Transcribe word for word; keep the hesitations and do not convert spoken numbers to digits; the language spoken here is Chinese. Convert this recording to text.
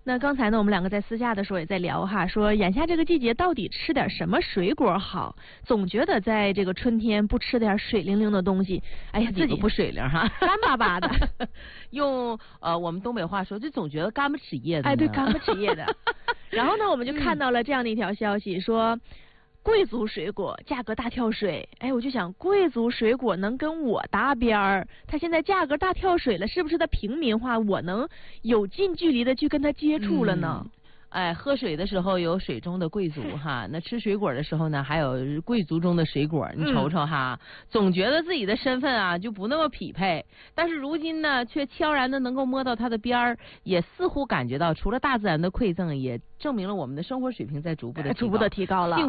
那刚才呢，我们两个在私下的时候也在聊哈，说眼下这个季节到底吃点什么水果好？总觉得在这个春天不吃点水灵灵的东西，哎呀，自己不水灵哈， 干巴巴的。 用呃我们东北话说，就总觉得干巴齿叶的。 哎，对，干巴齿叶的。然后呢，我们就看到了这样的一条消息，说贵族水果价格大跳水。哎，我就想，贵族水果能跟我搭边儿？它现在价格大跳水了，是不是它平民化，我能有近距离的去跟它接触了呢？ 嗯哎，喝水的时候有水中的贵族哈，那吃水果的时候呢，还有贵族中的水果，你瞅瞅哈，嗯、总觉得自己的身份啊就不那么匹配，但是如今呢，却悄然的能够摸到它的边儿，也似乎感觉到，除了大自然的馈赠，也证明了我们的生活水平在逐步的逐步的提高了。